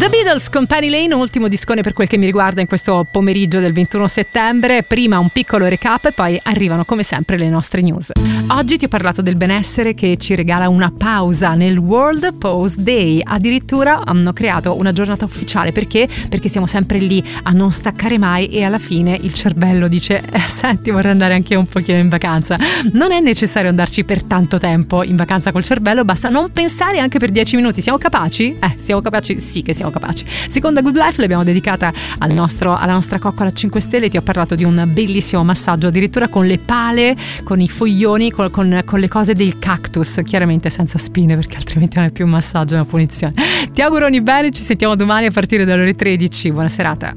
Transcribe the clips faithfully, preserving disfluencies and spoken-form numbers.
The Beatles con Penny Lane, ultimo discone per quel che mi riguarda in questo pomeriggio del ventuno settembre. Prima un piccolo recap e poi arrivano come sempre le nostre news. Oggi ti ho parlato del benessere che ci regala una pausa nel World Pause Day. Addirittura hanno creato una giornata ufficiale. Perché? Perché siamo sempre lì a non staccare mai e alla fine il cervello dice eh, senti, vorrei andare anche un pochino in vacanza. Non è necessario andarci per tanto tempo in vacanza col cervello, basta non pensare anche per dieci minuti. Siamo capaci? Eh, siamo capaci? Sì che siamo capaci. Seconda Good Life l'abbiamo dedicata al nostro, alla nostra coccola cinque stelle. Ti ho parlato di un bellissimo massaggio addirittura con le pale, con i foglioni, con, con, con le cose del cactus, chiaramente senza spine perché altrimenti non è più un massaggio, è una punizione. Ti auguro ogni bene, ci sentiamo domani a partire dalle ore tredici. Buona serata.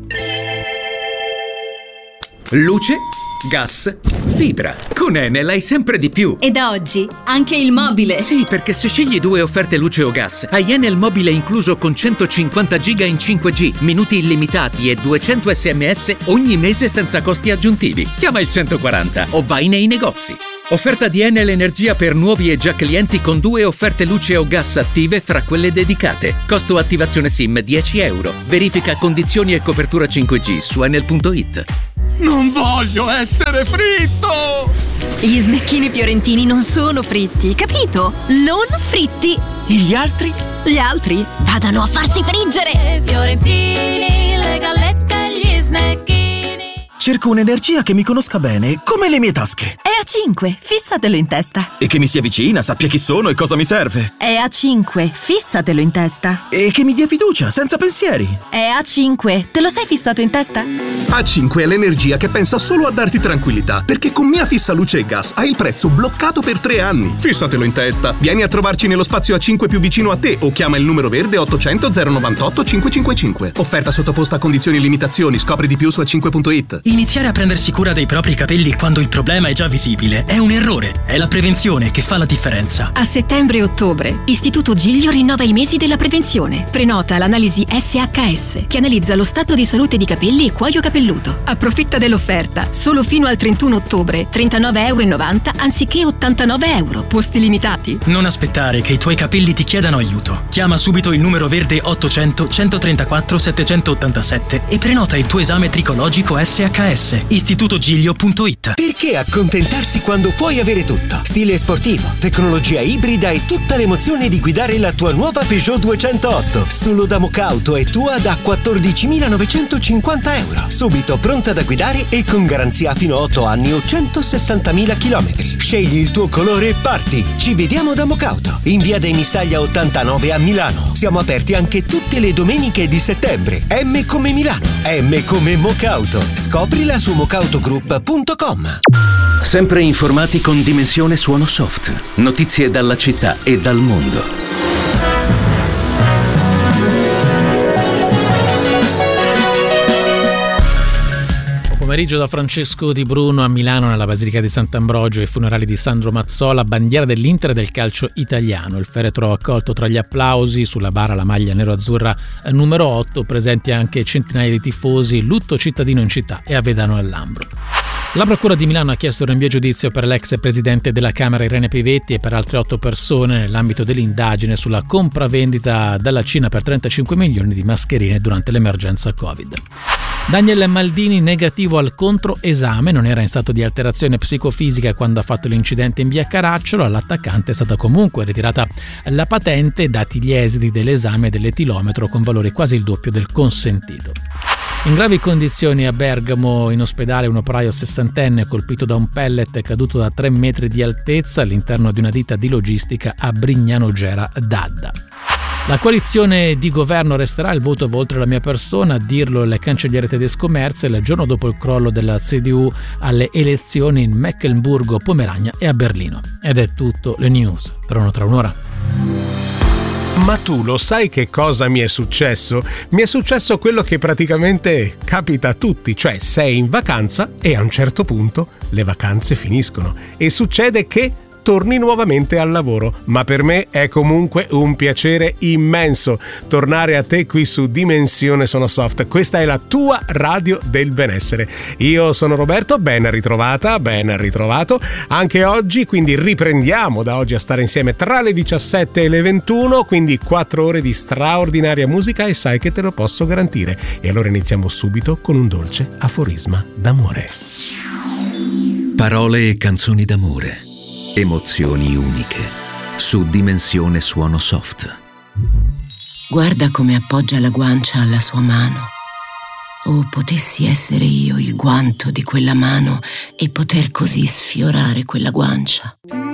Luce, gas, fibra. Con Enel hai sempre di più. E da oggi anche il mobile. Sì, perché se scegli due offerte luce o gas, hai Enel mobile incluso con centocinquanta giga in cinque G, minuti illimitati e duecento sms ogni mese senza costi aggiuntivi. Chiama il centoquaranta o vai nei negozi. Offerta di Enel Energia per nuovi e già clienti con due offerte luce o gas attive fra quelle dedicate. Costo attivazione SIM dieci euro. Verifica condizioni e copertura cinque G su enel punto it. Non voglio essere fritto! Gli snecchini fiorentini non sono fritti, capito? Non fritti! E gli altri? Gli altri vadano a farsi friggere! Fiorentini, le gallette e gli snecchini. Cerco un'energia che mi conosca bene, come le mie tasche. È a cinque, fissatelo in testa. E che mi sia vicina, sappia chi sono e cosa mi serve. È a cinque, fissatelo in testa. E che mi dia fiducia, senza pensieri. È a cinque, te lo sei fissato in testa? A cinque è l'energia che pensa solo a darti tranquillità, perché con Mia Fissa Luce e Gas hai il prezzo bloccato per tre anni. Fissatelo in testa. Vieni a trovarci nello spazio A cinque più vicino a te o chiama il numero verde ottocento zero novantotto cinquecentocinquantacinque. Offerta sottoposta a condizioni e limitazioni. Scopri di più su a cinque punto it. Iniziare a prendersi cura dei propri capelli quando il problema è già visibile è un errore. È la prevenzione che fa la differenza. A settembre e ottobre, Istituto Giglio rinnova i mesi della prevenzione. Prenota l'analisi S H S, che analizza lo stato di salute di capelli e cuoio capelluto. Approfitta dell'offerta. Solo fino al trentuno ottobre, trentanove e novanta euro anziché ottantanove euro. Posti limitati. Non aspettare che i tuoi capelli ti chiedano aiuto. Chiama subito il numero verde ottocento centotrentaquattro settecentottantasette e prenota il tuo esame tricologico S H S. istituto giglio punto it. Perché accontentarsi quando puoi avere tutto? Stile sportivo, tecnologia ibrida e tutta l'emozione di guidare la tua nuova Peugeot duecentootto. Solo da Mocauto è tua da quattordicimilanovantocinquanta euro. Subito pronta da guidare e con garanzia fino a otto anni o centosessantamila chilometri. Scegli il tuo colore e parti. Ci vediamo da Mocauto, in via dei Missaglia ottantanove a Milano. Siamo aperti anche tutte le domeniche di settembre. M come Milano, M come Mocauto. Scoprila su mocautogroup punto com. Sempre informati con Dimensione Suono Soft. Notizie dalla città e dal mondo. Pomeriggio da Francesco Di Bruno a Milano, nella Basilica di Sant'Ambrogio, ai funerali di Sandro Mazzola, bandiera dell'Inter e del calcio italiano. Il feretro accolto tra gli applausi, sulla bara la maglia nero-azzurra numero otto, presenti anche centinaia di tifosi, lutto cittadino in città e a Vedano al Lambro. La Procura di Milano ha chiesto il rinvio a giudizio per l'ex presidente della Camera Irene Pivetti e per altre otto persone nell'ambito dell'indagine sulla compravendita dalla Cina per trentacinque milioni di mascherine durante l'emergenza Covid. Daniel Maldini negativo al controesame, non era in stato di alterazione psicofisica quando ha fatto l'incidente in via Caracciolo. All'attaccante è stata comunque ritirata la patente dati gli esiti dell'esame dell'etilometro con valori quasi il doppio del consentito. In gravi condizioni a Bergamo, in ospedale un operaio sessantenne colpito da un pellet caduto da tre metri di altezza all'interno di una ditta di logistica a Brignano Gera d'Adda. La coalizione di governo resterà, il voto va oltre la mia persona, a dirlo il cancelliere tedesco Merzel il giorno dopo il crollo della C D U alle elezioni in Mecklenburgo-Pomerania e a Berlino. Ed è tutto, le news tornano tra un'ora. Ma tu lo sai che cosa mi è successo? Mi è successo quello che praticamente capita a tutti, cioè sei in vacanza e a un certo punto le vacanze finiscono e succede che torni nuovamente al lavoro. Ma per me è comunque un piacere immenso tornare a te qui su Dimensione Suono Soft. Questa è la tua radio del benessere. Io sono Roberto, ben ritrovata, ben ritrovato anche oggi, quindi riprendiamo da oggi a stare insieme tra le diciassette e le ventuno, quindi quattro ore di straordinaria musica, e sai che te lo posso garantire. E allora iniziamo subito con un dolce aforisma d'amore. Parole e canzoni d'amore, emozioni uniche, su Dimensione Suono Soft. Guarda come appoggia la guancia alla sua mano. Oh, potessi essere io il guanto di quella mano e poter così sfiorare quella guancia.